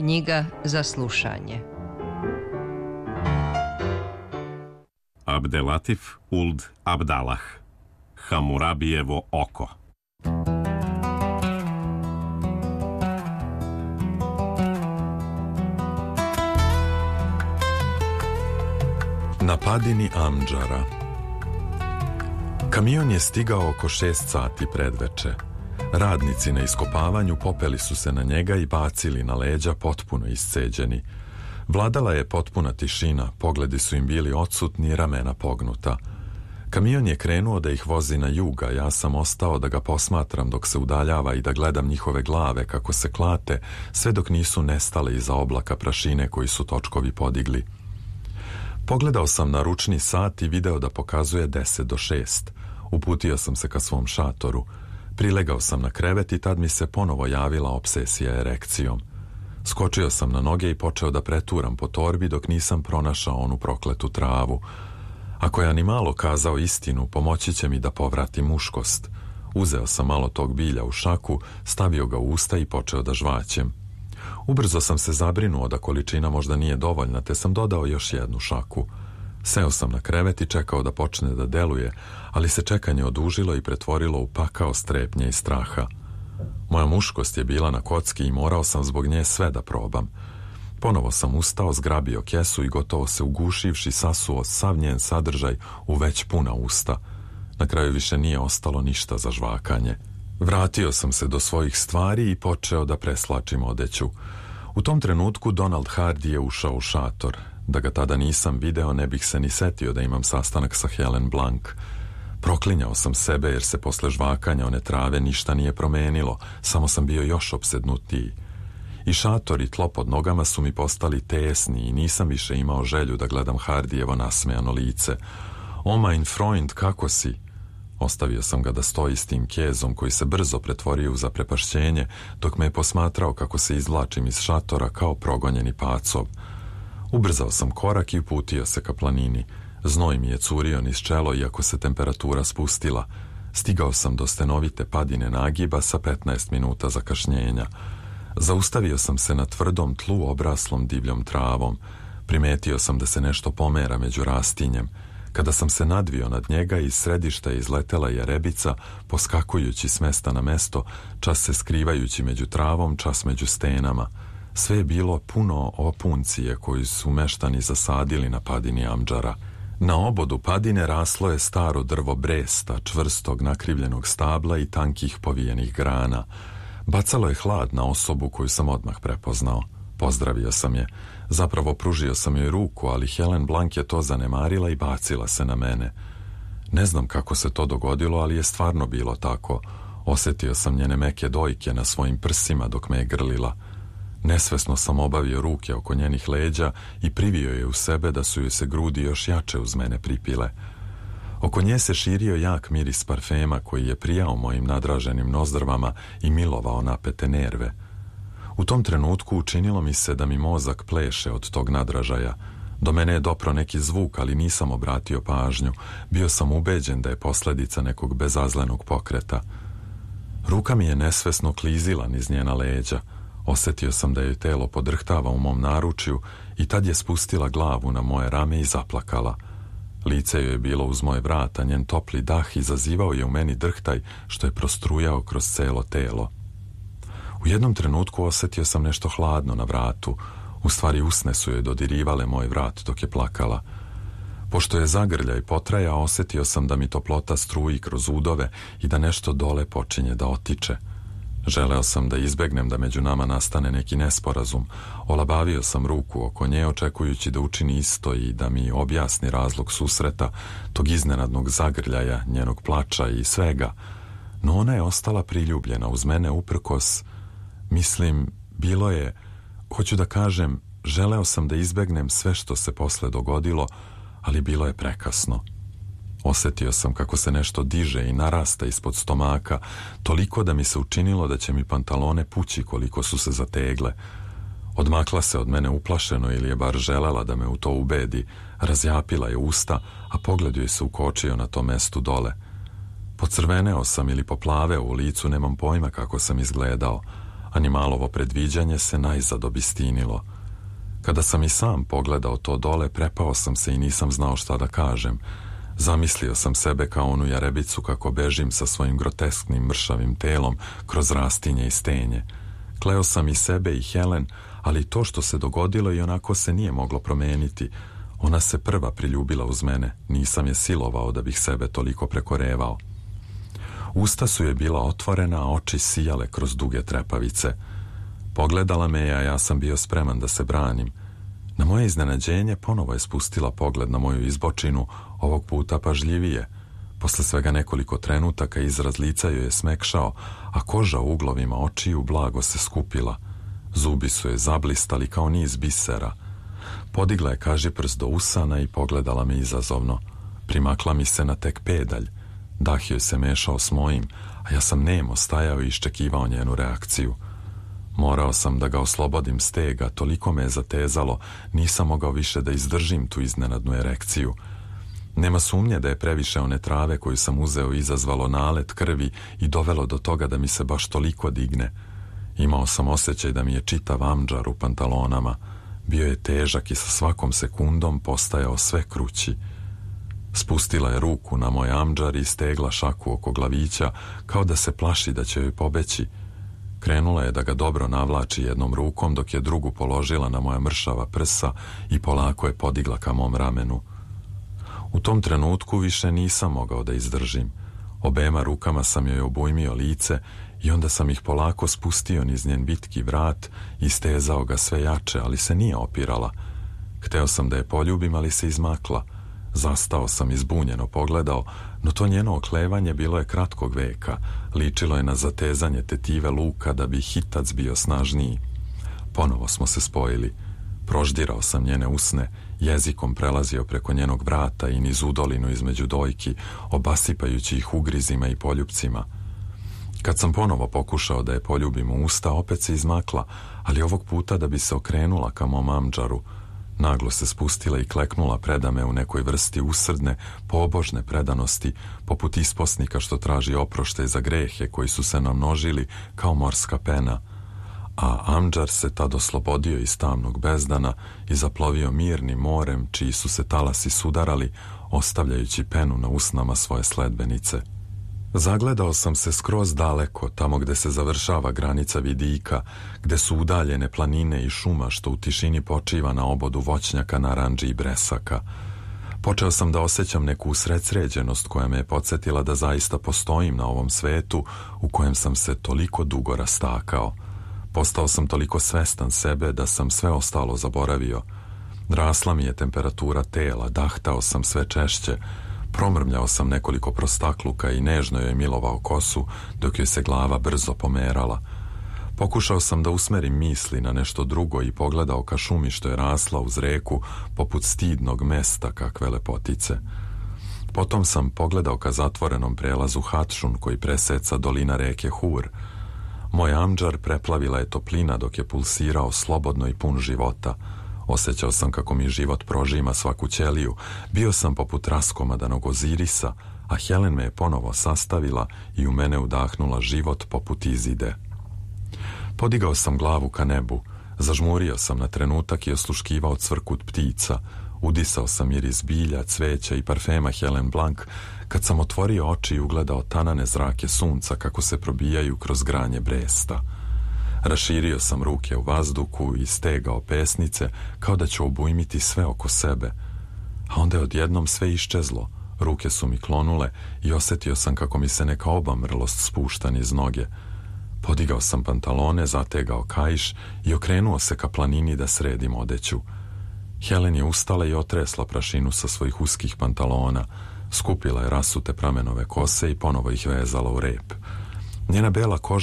Knjiga za slušanje. Abdelatif Uld Abdalah, Hamurabijevo oko. Na padini Amdžara. Kamion je stigao oko 6 sati predveče. Radnici na iskopavanju popeli su se na njega i bacili na leđa potpuno isceđeni. Vladala je potpuna tišina, pogledi su im bili odsutni, ramena pognuta. Kamion je krenuo da ih vozi na jug, a ja sam ostao da ga posmatram dok se udaljava i da gledam njihove glave kako se klate, sve dok nisu nestale iza oblaka prašine koji su točkovi podigli. Pogledao sam na ručni sat i video da pokazuje 10 do 6. Uputio sam se ka svom šatoru. Prilegao sam na krevet i tad mi se ponovo javila obsesija erekcijom. Skočio sam na noge i počeo da preturam po torbi dok nisam pronašao onu prokletu travu. Ako je animalo kazao istinu, pomoći će mi da povratim muškost. Uzeo sam malo tog bilja u šaku, stavio ga u usta i počeo da žvaćem. Ubrzo sam se zabrinuo da količina možda nije dovoljna, te sam dodao još jednu šaku. Seo sam na krevet i čekao da počne da deluje, ali se čekanje odužilo i pretvorilo u pakao strepnje i straha. Moja muškost je bila na kocki i morao sam zbog nje sve da probam. Ponovo sam ustao, zgrabio kesu i gotovo se ugušivši sasuo sav njen sadržaj u već puna usta. Na kraju više nije ostalo ništa za žvakanje. Vratio sam se do svojih stvari i počeo da preslačim odeću. U tom trenutku Donald Hardy je ušao u šator. Da ga tada nisam video, ne bih se ni setio da imam sastanak sa Helen Blanc. Proklinjao sam sebe jer se posle žvakanja one trave ništa nije promenilo, samo sam bio još opsednutiji. I šator i tlo pod nogama su mi postali tesni i nisam više imao želju da gledam Hardijevo nasmejano lice. O mein Freund, kako si? Ostavio sam ga da stoji s tim kezom koji se brzo pretvorio u zaprepašćenje dok me je posmatrao kako se izvlačim iz šatora kao progonjeni pacov. Ubrzao sam korak i uputio se ka planini. Znoj mi je curio niz čelo iako se temperatura spustila. Stigao sam do stenovite padine nagiba sa 15 minuta zakašnjenja. Zaustavio sam se na tvrdom tlu obraslom divljom travom. Primetio sam da se nešto pomera među rastinjem. Kada sam se nadvio nad njega, iz središta je izletela jerebica, poskakujući s mesta na mesto, čas se skrivajući među travom, čas među stenama. Sve je bilo puno opuncije koji su meštani zasadili na padini Amdžara. Na obodu padine raslo je staro drvo bresta, čvrstog nakrivljenog stabla i tankih povijenih grana. Bacalo je hlad na osobu koju sam odmah prepoznao. Pozdravio sam je. Zapravo pružio sam joj ruku, ali Helen Blanc je to zanemarila i bacila se na mene. Ne znam kako se to dogodilo, ali je stvarno bilo tako. Osjetio sam njene meke dojke na svojim prsima dok me je grlila. Nesvesno sam obavio ruke oko njenih leđa i privio je u sebe da su joj se grudi još jače uz mene pripile. Oko nje se širio jak miris parfema koji je prijao mojim nadraženim nozdrvama i milovao napete nerve. U tom trenutku učinilo mi se da mi mozak pleše od tog nadražaja. Do mene je dopro neki zvuk, ali nisam obratio pažnju. Bio sam ubeđen da je posljedica nekog bezazlenog pokreta. Ruka mi je nesvesno klizila niz njena leđa. Osjetio sam da joj telo podrhtava u mom naručju i tad je spustila glavu na moje rame i zaplakala. Lice joj je bilo uz moje vrata, njen topli dah izazivao je u meni drhtaj što je prostrujao kroz celo telo. U jednom trenutku osjetio sam nešto hladno na vratu. U stvari usne su joj dodirivale moj vrat dok je plakala. Pošto je zagrljaj potrajao, osjetio sam da mi toplota struji kroz udove i da nešto dole počinje da otiče. Želeo sam da izbegnem da među nama nastane neki nesporazum. Olabavio sam ruku oko nje očekujući da učini isto i da mi objasni razlog susreta, tog iznenadnog zagrljaja, njenog plača i svega. No ona je ostala priljubljena uz mene uprkos. Mislim, bilo je, hoću da kažem, želeo sam da izbegnem sve što se posle dogodilo, ali bilo je prekasno. Osjetio sam kako se nešto diže i narasta ispod stomaka, toliko da mi se učinilo da će mi pantalone pući koliko su se zategle. Odmakla se od mene uplašeno ili je bar želela da me u to ubedi, razjapila je usta, a pogled joj se ukočio na tom mestu dole. Pocrveneo sam ili poplaveo u licu, nemam pojma kako sam izgledao, Animalovo predviđanje se najzad obistinilo. Kada sam i sam pogledao to dole, prepao sam se i nisam znao šta da kažem. Zamislio sam sebe kao onu jarebicu kako bežim sa svojim grotesknim mršavim telom kroz rastinje i stenje. Kleo sam i sebe i Helen, ali to što se dogodilo i onako se nije moglo promeniti. Ona se prva priljubila uz mene, nisam je silovao da bih sebe toliko prekorevao. Usta su je bila otvorena, a oči sijale kroz duge trepavice. Pogledala me je, a ja sam bio spreman da se branim. Na moje iznenađenje ponovo je spustila pogled na moju izbočinu, ovog puta pažljivije. Posle svega nekoliko trenutaka izraz lica joj je smekšao, a koža u uglovima očiju blago se skupila. Zubi su je zablistali kao niz bisera. Podigla je kažiprst do usana i pogledala me izazovno. Primakla mi se na tek pedalj. Dah joj se mešao s mojim, a ja sam nemo stajao i iščekivao njenu reakciju. Morao sam da ga oslobodim stega, toliko me je zatezalo, nisam mogao više da izdržim tu iznenadnu erekciju. Nema sumnje da je previše one trave koju sam uzeo izazvalo nalet krvi i dovelo do toga da mi se baš toliko digne. Imao sam osjećaj da mi je čitav amdžar u pantalonama. Bio je težak i sa svakom sekundom postajao sve krući. Spustila je ruku na moj amdžar i stegla šaku oko glavića, kao da se plaši da će joj pobeći. Krenula je da ga dobro navlači jednom rukom, dok je drugu položila na moja mršava prsa i polako je podigla ka mom ramenu. U tom trenutku više nisam mogao da izdržim. Obema rukama sam joj obujmio lice i onda sam ih polako spustio niz njen vitki vrat i stezao ga sve jače, ali se nije opirala. Hteo sam da je poljubim, ali se izmakla. Zastao sam i zbunjeno pogledao, no to njeno oklevanje bilo je kratkog veka. Ličilo je na zatezanje tetive luka da bi hitac bio snažniji. Ponovo smo se spojili. Proždirao sam njene usne, jezikom prelazio preko njenog vrata i niz udolinu između dojki, obasipajući ih ugrizima i poljupcima. Kad sam ponovo pokušao da je poljubim u usta, opet se izmakla, ali ovog puta da bi se okrenula ka mom amdžaru. Naglo se spustila i kleknula predame u nekoj vrsti usrdne, pobožne predanosti, poput isposnika što traži oproštaj za grehe koji su se namnožili kao morska pena. A amdžar se tad oslobodio iz tamnog bezdana i zaplovio mirnim morem, čiji su se talasi sudarali, ostavljajući penu na usnama svoje sledbenice. Zagledao sam se skroz daleko, tamo gde se završava granica vidika, gde su udaljene planine i šuma što u tišini počiva na obodu voćnjaka, naranđi i bresaka. Počeo sam da osjećam neku usredsređenost koja me je podsjetila da zaista postojim na ovom svetu u kojem sam se toliko dugo rastakao. Postao sam toliko svestan sebe da sam sve ostalo zaboravio. Rasla mi je temperatura tela, dahtao sam sve češće, promrmljao sam nekoliko prostakluka i nežno joj milovao kosu dok joj se glava brzo pomerala. Pokušao sam da usmerim misli na nešto drugo i pogledao ka šumi što je rasla uz reku poput stidnog mesta kakve lepotice. Potom sam pogledao ka zatvorenom prelazu Hatšun koji preseca dolina reke Hur. Moj amdžar preplavila je toplina dok je pulsirao slobodno i pun života. Osjećao sam kako mi život prožima svaku ćeliju. Bio sam poput raskomadanog Ozirisa, a Helen me je ponovo sastavila i u mene udahnula život poput Izide. Podigao sam glavu ka nebu, zažmurio sam na trenutak i osluškivao cvrkut ptica. Udisao sam miris bilja, cveća i parfema Helen Blanc, kad sam otvorio oči i ugledao tanane zrake sunca kako se probijaju kroz granje bresta. Raširio sam ruke u vazduhu i stegao pesnice kao da ću obujmiti sve oko sebe. A onda je odjednom sve iščezlo. Ruke su mi klonule i osjetio sam kako mi se neka obamrlost spušta niz noge. Podigao sam pantalone, zategao kaiš i okrenuo se ka planini da sredim odeću. Helen je ustala i otresla prašinu sa svojih uskih pantalona. Skupila je rasute pramenove kose i ponovo ih vezala u rep. Njena bela koža